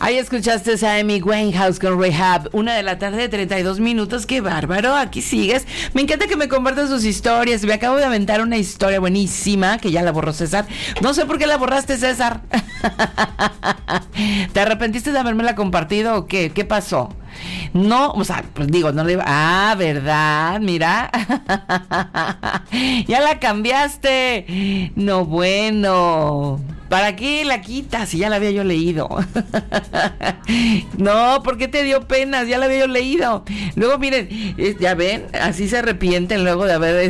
Ahí escuchaste a Amy Winehouse con Rehab, 1:32 p.m. ¡Qué bárbaro! Aquí sigues. Me encanta que me compartas sus historias. Me acabo de aventar una historia buenísima que ya la borró César. No sé por qué la borraste, César. ¿Te arrepentiste de habérmela compartido o qué? ¿Qué pasó? No, o sea, pues digo, no le iba... Ah, ¿verdad? Mira. Ya la cambiaste. No, bueno. ¿Para qué la quitas? Si ya la había yo leído. No, ¿por qué te dio pena? Ya la había yo leído. Luego, miren, ya ven, así se arrepienten luego de haber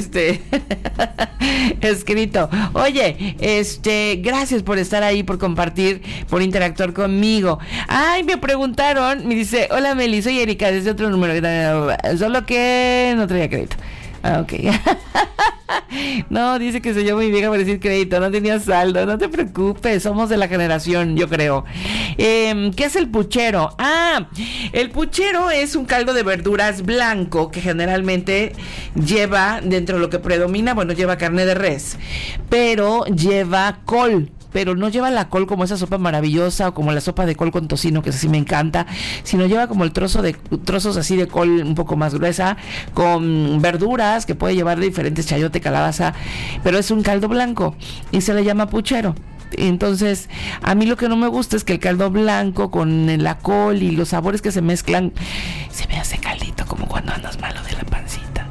escrito. Oye, gracias por estar ahí, por compartir, por interactuar conmigo. Ay, me preguntaron, me dice, hola Meli, soy Erika, desde otro número. Solo que no traía crédito. Ah, ok. No, dice que soy yo muy vieja para decir crédito, no tenía saldo, no te preocupes, somos de la generación, yo creo. ¿Qué es el puchero? Ah, el puchero es un caldo de verduras blanco que generalmente lleva, dentro de lo que predomina, bueno, lleva carne de res, pero lleva col. Pero no lleva la col como esa sopa maravillosa o como la sopa de col con tocino, que así me encanta, sino lleva como el trozos así de col un poco más gruesa, con verduras que puede llevar de diferentes, chayote, calabaza, pero es un caldo blanco y se le llama puchero. Entonces, a mí lo que no me gusta es que el caldo blanco con la col y los sabores que se mezclan, se me hace caldito como cuando andas malo de la pancita.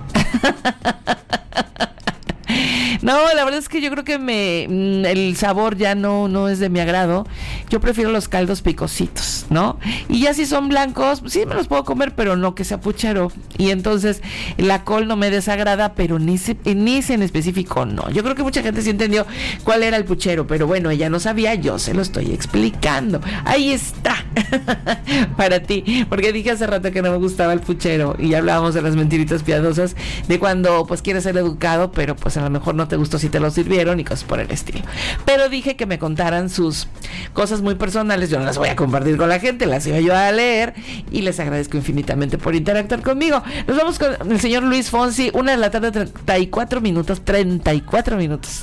No, la verdad es que yo creo que el sabor ya no es de mi agrado. Yo prefiero los caldos picositos, ¿no? Y ya si son blancos, sí me los puedo comer, pero no que sea puchero. Y entonces la col no me desagrada, pero ni en específico no. Yo creo que mucha gente sí entendió cuál era el puchero, pero bueno, ella no sabía, yo se lo estoy explicando. Ahí está. Para ti, porque dije hace rato que no me gustaba el puchero y ya hablábamos de las mentiritas piadosas, de cuando pues quieres ser educado, pero pues a lo mejor no te gustó si te lo sirvieron y cosas por el estilo. Pero dije que me contaran sus cosas muy personales. Yo no las voy a compartir con la gente, las iba yo a leer y les agradezco infinitamente por interactuar conmigo. Nos vamos con el señor Luis Fonsi, 1:34 p.m. 34 minutos.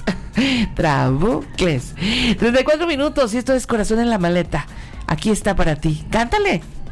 Trabucles. 34 minutos y esto es Corazón en la Maleta. Aquí está para ti. Cántale.